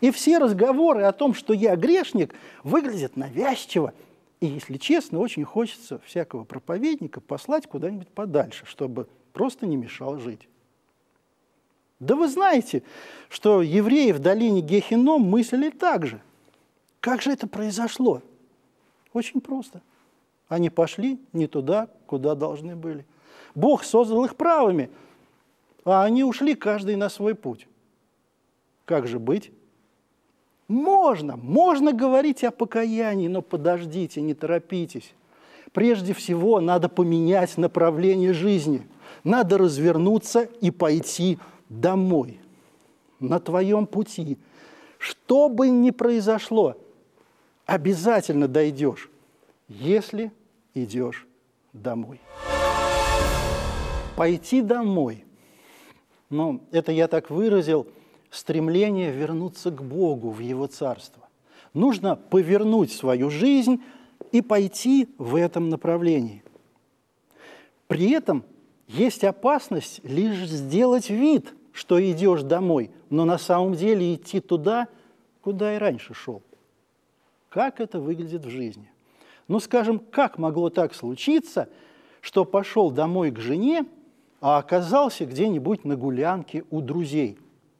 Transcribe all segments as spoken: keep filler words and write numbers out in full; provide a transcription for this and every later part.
И все разговоры о том, что я грешник, выглядят навязчиво. И, если честно, очень хочется всякого проповедника послать куда-нибудь подальше, чтобы просто не мешал жить. Да вы знаете, что евреи в долине Гехинном мыслили так же. Как же это произошло? Очень просто. Они пошли не туда, куда должны были. Бог создал их правыми, а они ушли каждый на свой путь. Как же быть? Можно, можно говорить о покаянии, но подождите, не торопитесь. Прежде всего, надо поменять направление жизни. Надо развернуться и пойти домой. На твоем пути, что бы ни произошло, обязательно дойдешь, если идешь домой. Пойти домой. Ну, это я так выразил, стремление вернуться к Богу в Его Царство. Нужно повернуть свою жизнь и пойти в этом направлении. При этом есть опасность лишь сделать вид, что идешь домой, но на самом деле идти туда, куда и раньше шел. Как это выглядит в жизни? Ну, скажем, как могло так случиться, что пошел домой к жене, а оказался где-нибудь на гулянке у друзей?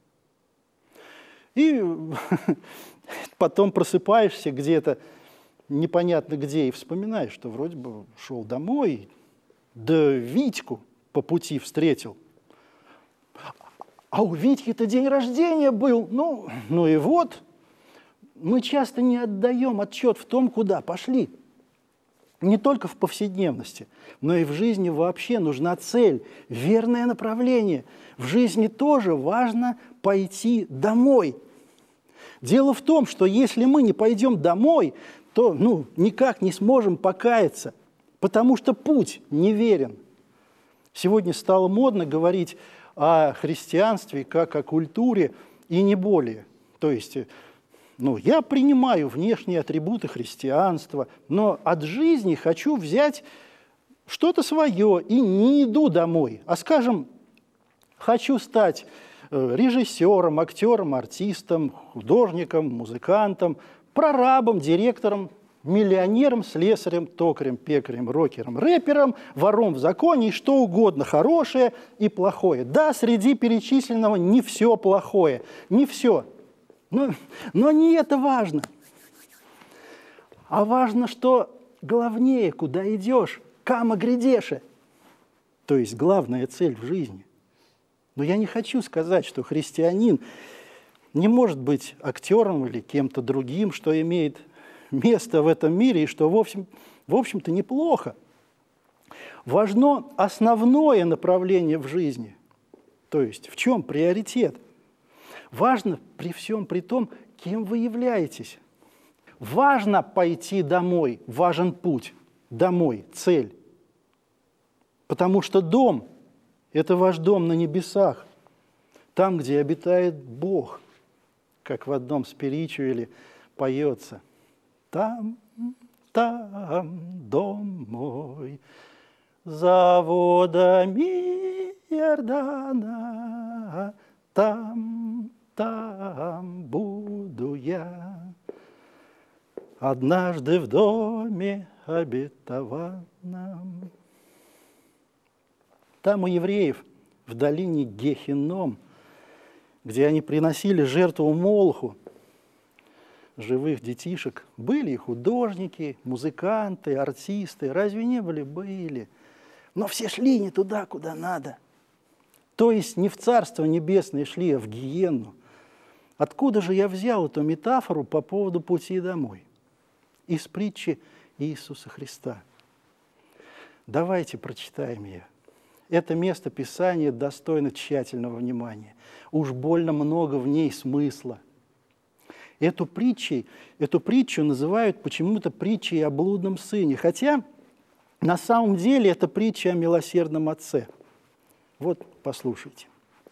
И потом просыпаешься где-то, непонятно где, и вспоминаешь, что вроде бы шел домой, да Витьку по пути встретил. А у Витьки-то день рождения был. Ну, ну и вот, мы часто не отдаем отчет в том, куда пошли. Не только в повседневности, но и в жизни вообще нужна цель, верное направление. В жизни тоже важно пойти домой. Дело в том, что если мы не пойдем домой, то ну, никак не сможем покаяться, потому что путь неверен. Сегодня стало модно говорить о христианстве как о культуре и не более. То есть, ну, я принимаю внешние атрибуты христианства, но от жизни хочу взять что-то свое и не иду домой, а, скажем, хочу стать режиссером, актером, артистом, художником, музыкантом, прорабом, директором, миллионером, слесарем, токарем, пекарем, рокером, рэпером, вором в законе и что угодно, хорошее и плохое. Да, среди перечисленного не все плохое, не все. Но, но не это важно. А важно, что главнее, куда идешь, кама грядеше. То есть главная цель в жизни. Но я не хочу сказать, что христианин не может быть актером или кем-то другим, что имеет место в этом мире и что, в общем, в общем-то, неплохо. Важно основное направление в жизни, то есть в чем приоритет. Важно при всем при том, кем вы являетесь. Важно пойти домой, важен путь домой, цель. Потому что дом – это ваш дом на небесах, там, где обитает Бог, как в одном спиричуэле поется. Там, там дом мой, за водами Иордана, там, там буду я, однажды в доме обетованном. Там у евреев в долине Гехинном, где они приносили жертву Молоху, живых детишек, были и художники, музыканты, артисты. Разве не были? Были. Но все шли не туда, куда надо. То есть не в Царство Небесное шли, а в гиенну. Откуда же я взял эту метафору по поводу пути домой? Из притчи Иисуса Христа. Давайте прочитаем ее. Это место Писания достойно тщательного внимания. Уж больно много в ней смысла. Эту, притчей, эту притчу называют почему-то притчей о блудном сыне, хотя на самом деле это притча о милосердном отце. Вот, послушайте.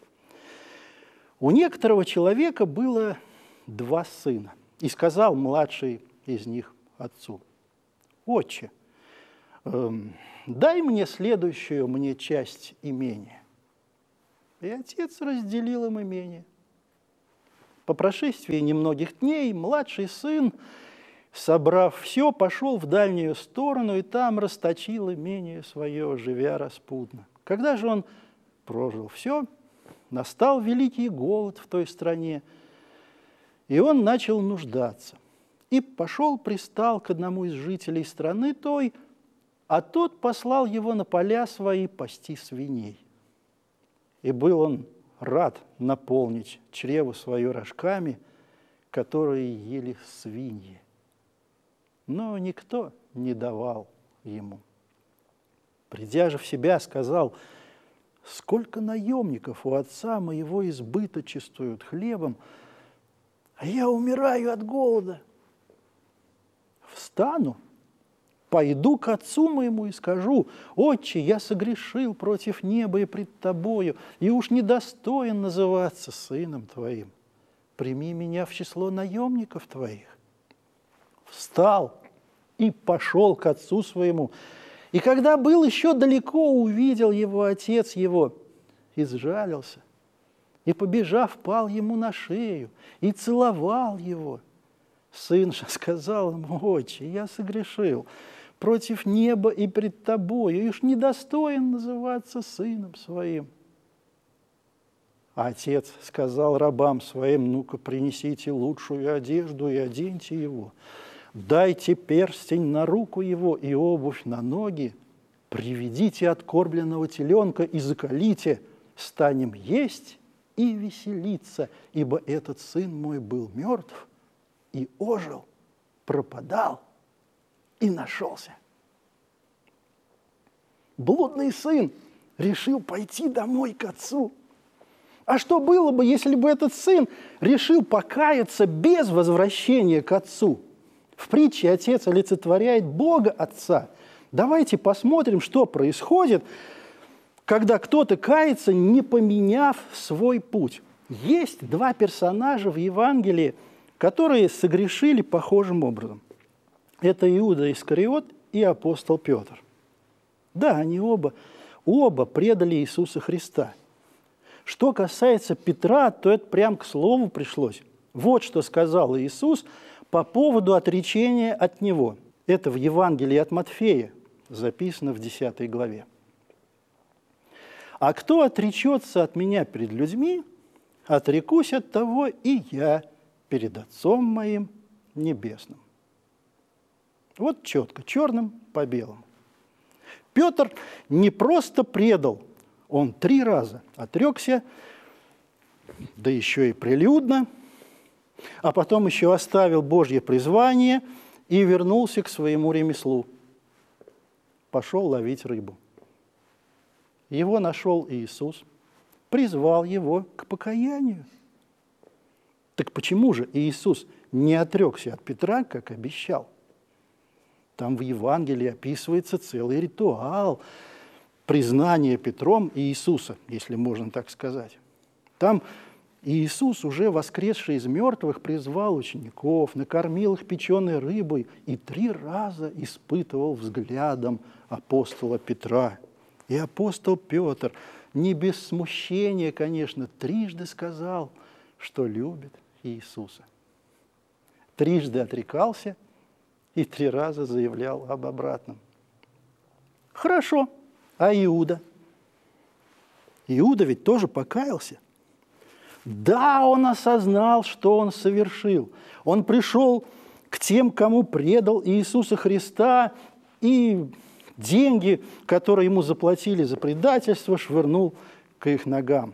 У некоторого человека было два сына, и сказал младший из них отцу: «Отче, эм, дай мне следующую мне часть имения». И отец разделил им имение. По прошествии немногих дней младший сын, собрав все, пошел в дальнюю сторону и там расточил имение свое, живя распутно. Когда же он прожил все, настал великий голод в той стране, и он начал нуждаться. И пошел, пристал к одному из жителей страны той, а тот послал его на поля свои пасти свиней. И был он рад наполнить чрево свое рожками, которые ели свиньи. Но никто не давал ему. Придя же в себя, сказал: «Сколько наемников у отца моего избыточествуют хлебом, а я умираю от голода. Встану, пойду к отцу моему и скажу: Отче, я согрешил против неба и пред тобою, и уж недостоин называться сыном твоим. Прими меня в число наемников твоих». Встал и пошел к отцу своему. И когда был еще далеко, увидел его отец его, и сжалился, и, побежав, пал ему на шею, и целовал его. Сын же сказал ему: «Отче, я согрешил против неба и пред тобою, и уж недостоин называться сыном своим». А отец сказал рабам своим: «Ну-ка, принесите лучшую одежду и оденьте его. Дайте перстень на руку его и обувь на ноги, приведите откормленного теленка и заколите, станем есть и веселиться, ибо этот сын мой был мертв и ожил, пропадал и нашелся». Блудный сын решил пойти домой к отцу. А что было бы, если бы этот сын решил покаяться без возвращения к отцу? В притче отец олицетворяет Бога Отца. Давайте посмотрим, что происходит, когда кто-то кается, не поменяв свой путь. Есть два персонажа в Евангелии, которые согрешили похожим образом. Это Иуда Искариот и апостол Петр. Да, они оба, оба предали Иисуса Христа. Что касается Петра, то это прям к слову пришлось. Вот что сказал Иисус по поводу отречения от Него. Это в Евангелии от Матфея, записано в десятой главе. «А кто отречется от Меня перед людьми, отрекусь от того и я перед Отцом Моим Небесным». Вот четко, черным по белому. Петр не просто предал, он три раза отрекся, да еще и прилюдно, а потом еще оставил Божье призвание и вернулся к своему ремеслу. Пошел ловить рыбу. Его нашел Иисус, призвал его к покаянию. Так почему же Иисус не отрекся от Петра, как обещал? Там в Евангелии описывается целый ритуал признания Петром Иисуса, если можно так сказать. Там Иисус, уже воскресший из мертвых, призвал учеников, накормил их печеной рыбой и три раза испытывал взглядом апостола Петра. И апостол Петр, не без смущения, конечно, трижды сказал, что любит Иисуса. Трижды отрекался и три раза заявлял об обратном. Хорошо, а Иуда? Иуда ведь тоже покаялся. Да, он осознал, что он совершил. Он пришел к тем, кому предал Иисуса Христа, и деньги, которые ему заплатили за предательство, швырнул к их ногам.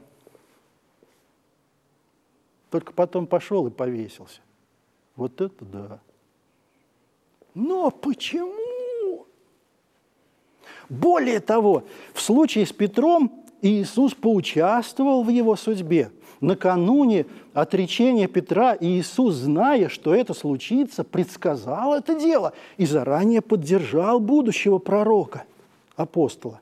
Только потом пошел и повесился. Вот это да. Но почему? Более того, в случае с Петром Иисус поучаствовал в его судьбе. Накануне отречения Петра Иисус, зная, что это случится, предсказал это дело и заранее поддержал будущего пророка, апостола,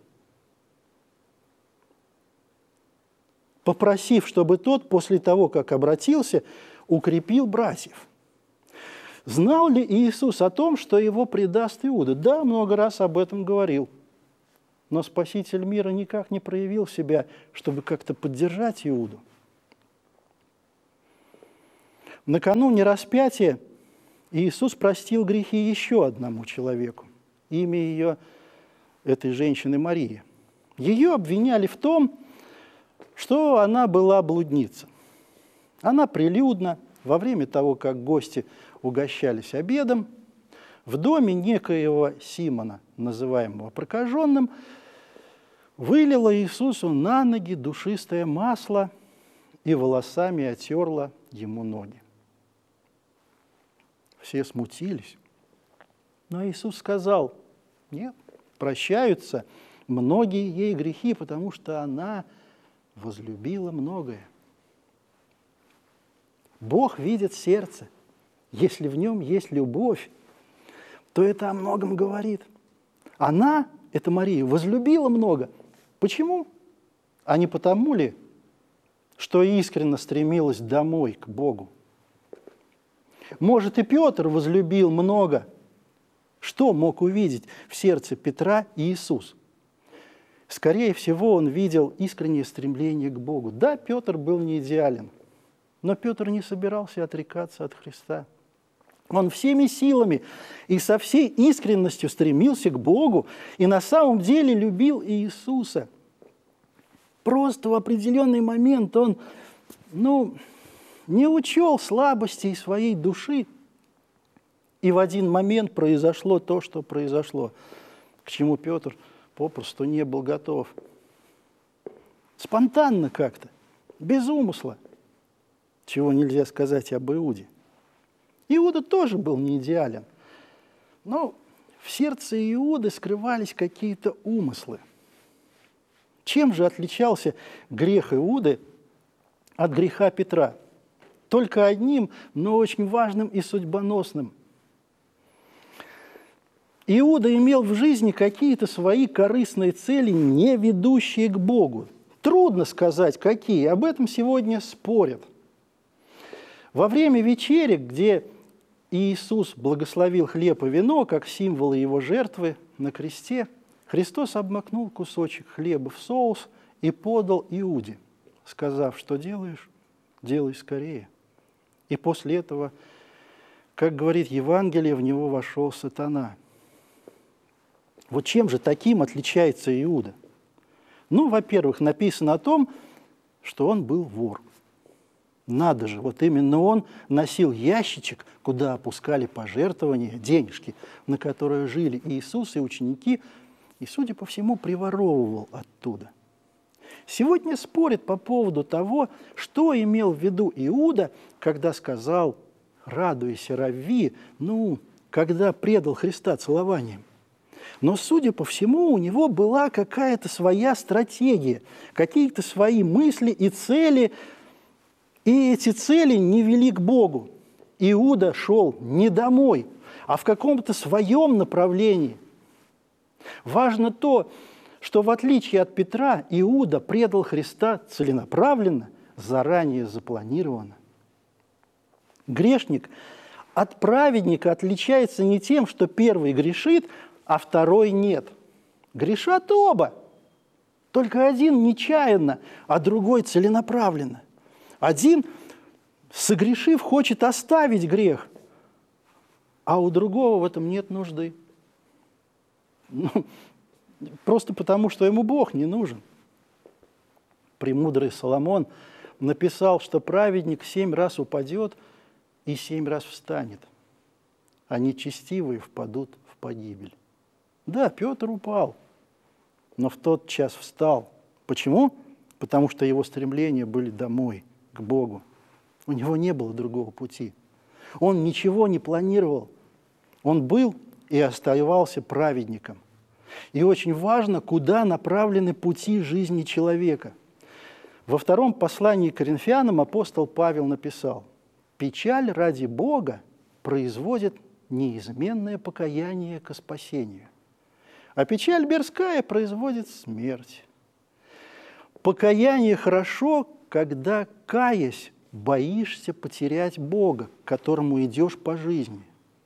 попросив, чтобы тот после того, как обратился, укрепил братьев. Знал ли Иисус о том, что его предаст Иуда? Да, много раз об этом говорил. Но Спаситель мира никак не проявил себя, чтобы как-то поддержать Иуду. Накануне распятия Иисус простил грехи еще одному человеку. Имя ее этой женщины Мария. Ее обвиняли в том, что она была блудница. Она прилюдно, во время того, как гости угощались обедом, в доме некоего Симона, называемого прокаженным, вылила Иисусу на ноги душистое масло и волосами отерла ему ноги. Все смутились. Но Иисус сказал: нет, прощаются многие ей грехи, потому что она возлюбила многое. Бог видит сердце. Если в нем есть любовь, то это о многом говорит. Она, эта Мария, возлюбила много. Почему? А не потому ли, что искренне стремилась домой, к Богу? Может, и Петр возлюбил много. Что мог увидеть в сердце Петра Иисус? Скорее всего, он видел искреннее стремление к Богу. Да, Петр был не идеален, но Петр не собирался отрекаться от Христа. Он всеми силами и со всей искренностью стремился к Богу и на самом деле любил Иисуса. Просто в определенный момент он, ну, не учел слабостей своей души. И в один момент произошло то, что произошло, к чему Петр попросту не был готов. Спонтанно как-то, без умысла, чего нельзя сказать об Иуде. Иуда тоже был не идеален, но в сердце Иуды скрывались какие-то умыслы. Чем же отличался грех Иуды от греха Петра? Только одним, но очень важным и судьбоносным. Иуда имел в жизни какие-то свои корыстные цели, не ведущие к Богу. Трудно сказать, какие. Об этом сегодня спорят. Во время вечери, где Иисус благословил хлеб и вино, как символы его жертвы на кресте, Христос обмакнул кусочек хлеба в соус и подал Иуде, сказав: что делаешь, делай скорее. И после этого, как говорит Евангелие, в него вошел сатана. Вот чем же таким отличается Иуда? Ну, во-первых, написано о том, что он был вор. Надо же, вот именно он носил ящичек, куда опускали пожертвования, денежки, на которые жили Иисус и ученики, и, судя по всему, приворовывал оттуда. Сегодня спорят по поводу того, что имел в виду Иуда, когда сказал: «Радуйся, Равви», ну, когда предал Христа целованием. Но, судя по всему, у него была какая-то своя стратегия, какие-то свои мысли и цели, и эти цели не вели к Богу. Иуда шел не домой, а в каком-то своем направлении. Важно то, что в отличие от Петра, Иуда предал Христа целенаправленно, заранее запланированно. Грешник от праведника отличается не тем, что первый грешит, а второй нет. Грешат оба, только один нечаянно, а другой целенаправленно. Один, согрешив, хочет оставить грех, а у другого в этом нет нужды. Ну, просто потому, что ему Бог не нужен. Премудрый Соломон написал, что праведник семь раз упадет и семь раз встанет, а нечестивые впадут в погибель. Да, Петр упал, но в тот час встал. Почему? Потому что его стремления были домой, к Богу. У него не было другого пути. Он ничего не планировал. Он был и оставался праведником. И очень важно, куда направлены пути жизни человека. Во втором послании к Коринфянам апостол Павел написал: «Печаль ради Бога производит неизменное покаяние ко спасению, а печаль мирская производит смерть. Покаяние хорошо, когда, каясь, боишься потерять Бога, к которому идешь по жизни».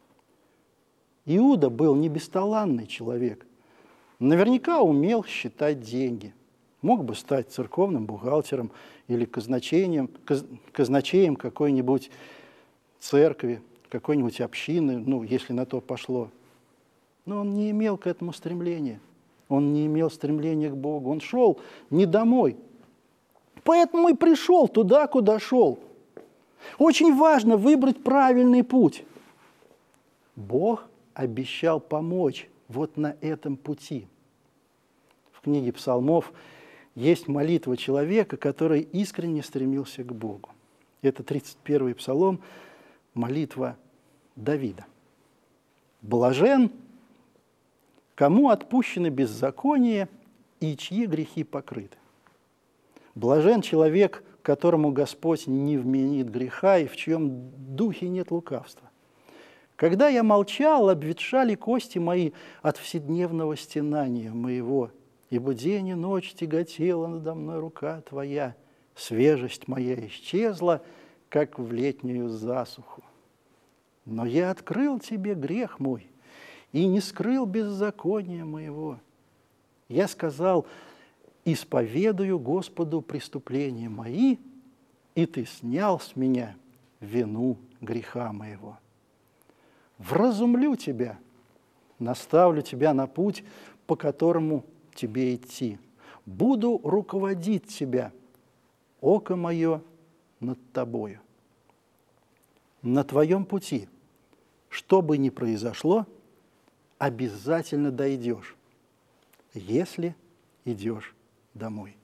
Иуда был не бесталанный человек. Наверняка умел считать деньги. Мог бы стать церковным бухгалтером или казначеем, казначеем какой-нибудь церкви, какой-нибудь общины, ну, если на то пошло. Но он не имел к этому стремления. Он не имел стремления к Богу. Он шел не домой. Поэтому и пришел туда, куда шел. Очень важно выбрать правильный путь. Бог обещал помочь вот на этом пути. В книге Псалмов есть молитва человека, который искренне стремился к Богу. Это тридцать первый псалом, молитва Давида. «Блажен, кому отпущено беззаконие и чьи грехи покрыты». Блажен человек, которому Господь не вменит греха и в чьем духе нет лукавства. Когда я молчал, обветшали кости мои от вседневного стенания моего, ибо день и ночь тяготела надо мной рука Твоя, свежесть моя исчезла, как в летнюю засуху. Но я открыл Тебе грех мой и не скрыл беззакония моего. Я сказал: исповедую Господу преступления мои, и Ты снял с меня вину греха моего. Вразумлю Тебя, наставлю Тебя на путь, по которому Тебе идти. Буду руководить Тебя, око мое над Тобою. На Твоем пути, что бы ни произошло, обязательно дойдешь, если идешь домой.